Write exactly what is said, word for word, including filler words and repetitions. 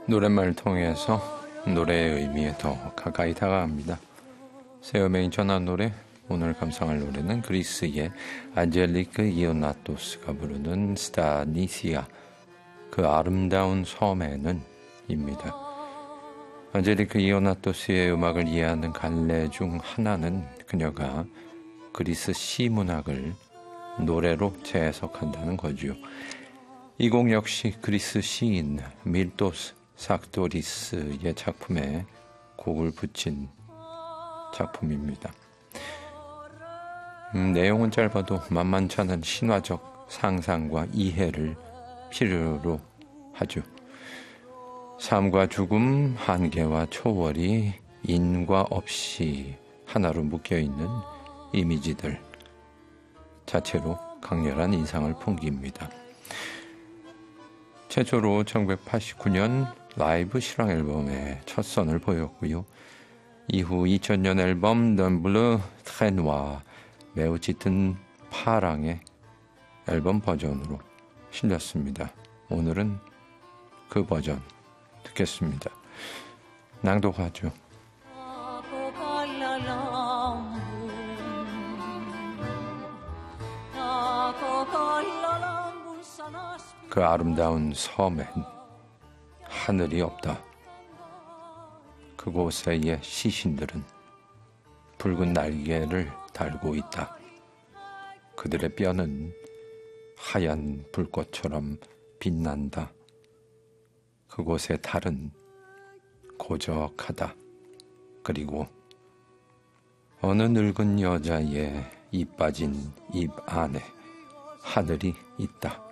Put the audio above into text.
노랫말을 통해서 노래의 의미에 더 가까이 다가갑니다. 세어메인 전한 노래, 오늘 감상할 노래는 그리스의 안젤리크 이오나토스가 부르는 스타니시아, 그 아름다운 섬에는 입니다. 안젤리크 이오나토스의 음악을 이해하는 갈래 중 하나는 그녀가 그리스 시문학을 노래로 재해석한다는 거죠. 이 곡 역시 그리스 시인 밀토스 삭도리스의 작품에 곡을 붙인 작품입니다. 음, 내용은 짧아도 만만치 않은 신화적 상상과 이해를 필요로 하죠. 삶과 죽음, 한계와 초월이 인과 없이 하나로 묶여있는 이미지들 자체로 강렬한 인상을 풍깁니다. 최초로 천구백팔십구 년 라이브 실황 앨범의 첫 선을 보였고요. 이후 이천 년 앨범 덤블르 트레누아, 매우 짙은 파랑의 앨범 버전으로 실렸습니다. 오늘은 그 버전 듣겠습니다. 낭독하죠. 그 아름다운 섬엔 하늘이 없다. 그곳의 시신들은 붉은 날개를 달고 있다. 그들의 뼈는 하얀 불꽃처럼 빛난다. 그곳의 달은 고적하다. 그리고 어느 늙은 여자의 입 빠진 입 안에 하늘이 있다.